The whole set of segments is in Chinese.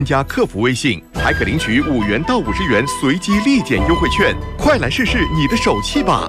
加客服微信，还可领取5元到50元随机立减优惠券，快来试试你的手气吧！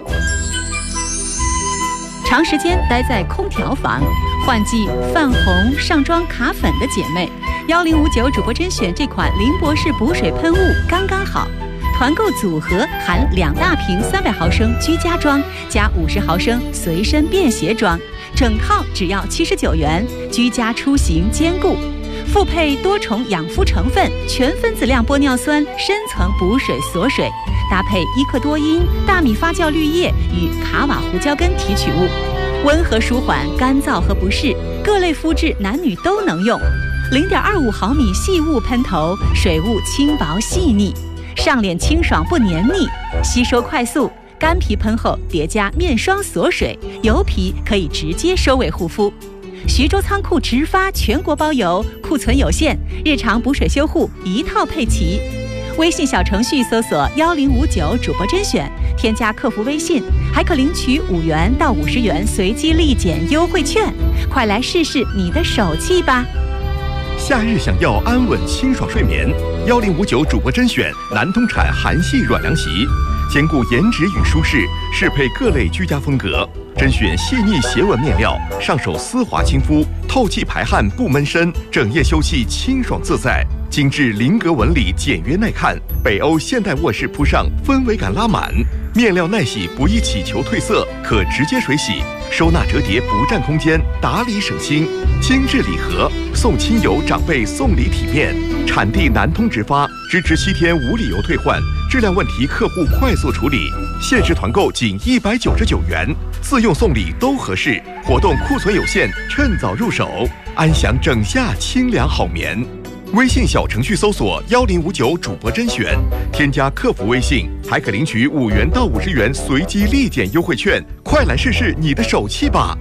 长时间待在空调房，换季泛红、上妆卡粉的姐妹，1059主播甄选这款林博士补水喷雾刚刚好。团购组合含2大瓶300毫升居家装加50毫升随身便携装，整套只要79元，居家出行兼顾。复配多重养肤成分，全分子量玻尿酸深层补水锁水，搭配伊克多因、大米发酵绿叶与卡瓦胡椒根提取物，温和舒缓干燥和不适，各类肤质男女都能用。0.25毫米细雾喷头，水雾轻薄细腻，上脸清爽不黏腻，吸收快速，干皮喷后叠加面霜锁水，油皮可以直接收尾护肤。徐州仓库直发全国包邮，库存有限，日常补水修护一套配齐。微信小程序搜索1059主播甄选，添加客服微信，还可领取5元到50元随机立减优惠券，快来试试你的手气吧！ 夏日想要安稳清爽睡眠，1059主播甄选南通产韩系软凉席，兼顾颜值与舒适，适配各类居家风格。甄选细腻斜纹面料，上手丝滑亲肤，透气排汗不闷身，整夜休憩清爽自在。精致菱格纹理简约耐看，北欧现代卧室铺上氛围感拉满，面料耐洗不易起球褪色，可直接水洗，收纳折叠不占空间，打理省心。精致礼盒，送亲友长辈送礼体面，产地南通直发，支持7天无理由退换，质量问题客户快速处理，限时团购仅199元，自用送礼都合适，活动库存有限，趁早入手，安享整夏清凉好眠。微信小程序搜索1059主播甄选，添加客服微信，还可领取5元到50元随机立减优惠券，快来试试你的手气吧！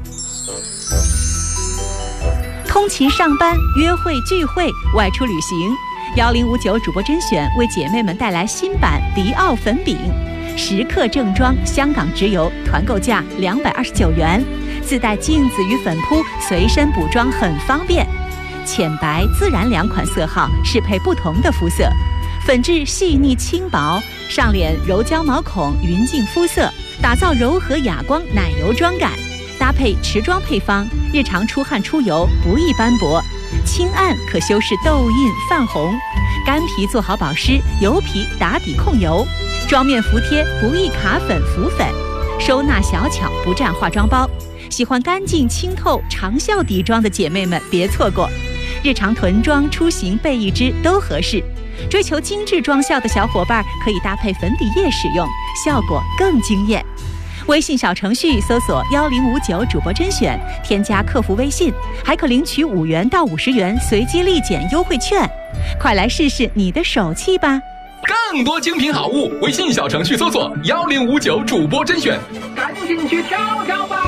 通勤上班、约会聚会、外出旅行，1059主播甄选为姐妹们带来新版迪奥粉饼，10克正装，香港直邮，团购价229元，自带镜子与粉扑，随身补妆很方便。浅白、自然2款色号，适配不同的肤色。粉质细腻轻薄，上脸柔焦毛孔，匀净肤色，打造柔和哑光奶油妆感。搭配持妆配方，日常出汗出油不易斑驳，轻按可修饰痘印泛红，干皮做好保湿，油皮打底控油，妆面服帖不易卡粉浮粉，收纳小巧不占化妆包。喜欢干净清透长效底妆的姐妹们别错过，日常囤妆出行备一支都合适。追求精致妆效的小伙伴可以搭配粉底液使用，效果更惊艳。微信小程序搜索1059主播甄选，添加客服微信，还可领取5元到50元随机立减优惠券，快来试试你的手气吧！ 更多精品好物，微信小程序搜索1059主播甄选，赶紧去挑挑吧！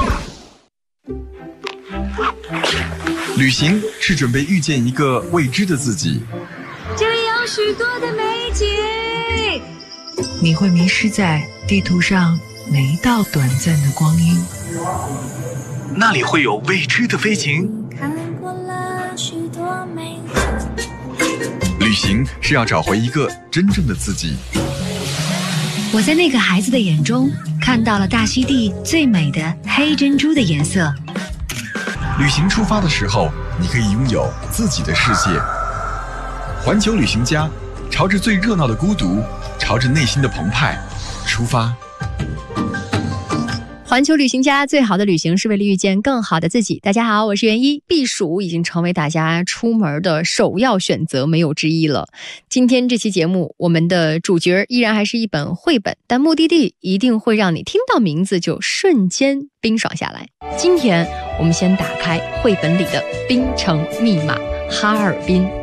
旅行是准备遇见一个未知的自己， 这里有许多的美景， 你会迷失在地图上每一道短暂的光阴， 那里会有未知的飞行。 看过了许多美旅行是要找回一个真正的自己。 我在那个孩子的眼中看到了大溪地最美的黑珍珠的颜色。 旅行出发的时候，你可以拥有自己的世界。环球旅行家，朝着最热闹的孤独，朝着内心的澎湃出发。 环球旅行家，最好的旅行是为了遇见更好的自己。大家好，我是袁一。避暑已经成为大家出门的首要选择，没有之一了。今天这期节目，我们的主角依然还是一本绘本，但目的地一定会让你听到名字就瞬间冰爽下来。今天我们先打开绘本里的冰城密码——哈尔滨。